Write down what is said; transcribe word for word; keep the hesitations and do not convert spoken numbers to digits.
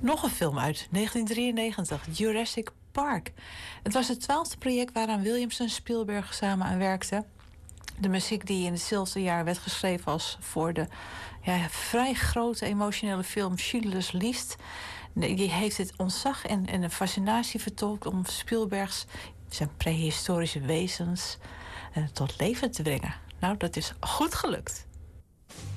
Nog een film uit negentien drieënnegentig, Jurassic Park. Het was het twaalfde project waaraan Williams en Spielberg samen aan werkten. De muziek die in hetzelfde jaar werd geschreven als voor de ja, vrij grote emotionele film Schindler's List. Die heeft het ontzag en, en een fascinatie vertolkt om Spielbergs zijn prehistorische wezens uh, tot leven te brengen. Nou, dat is goed gelukt.